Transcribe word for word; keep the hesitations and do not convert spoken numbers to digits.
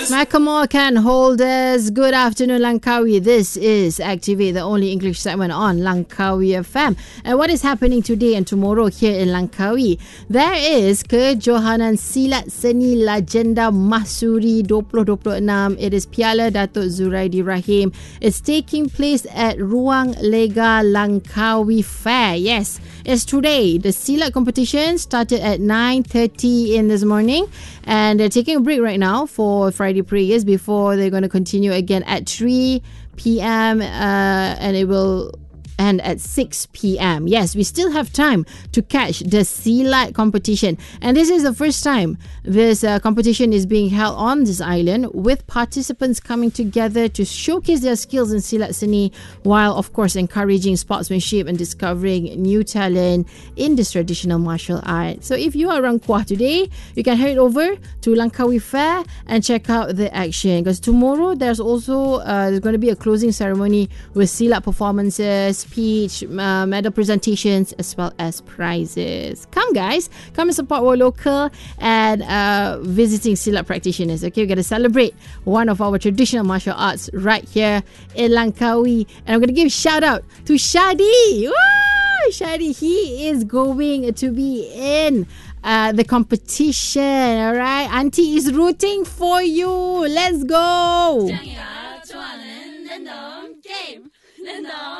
Macklemore can hold us. Good afternoon, Langkawi. This is Activate, the only English segment on Langkawi F M. And what is happening today and tomorrow here in Langkawi? There is kejohanan silat seni legenda Mahsuri twenty twenty-six. It is Piala Datuk Zuraidi Rahim. It's taking place at Ruang Lega Langkawi Fair. Yes, it's today. The silat competition started at nine thirty in this morning, and they're taking a break right now for Friday prayers before they're going to continue again at three p.m. Uh, and it will end at six p.m. Yes, we still have time to catch the silat competition, and this is the first time this uh, competition is being held on this island, with participants coming together to showcase their skills in silat seni, while of course encouraging sportsmanship and discovering new talent in this traditional martial art. So if you are around Kuah today, you can head over to Langkawi Fair and check out the action, because tomorrow there's also uh, there's going to be a closing ceremony with silat performances, speech, uh, medal presentations, as well as prizes. Come guys, come and support our local and uh, visiting silat practitioners. Okay, we're going to celebrate one of our traditional martial arts right here in Langkawi. And I'm going to give a shout out to Shadi. Woo! Shadi, he is going to be in uh, the competition. All right, Auntie is rooting for you. Let's go.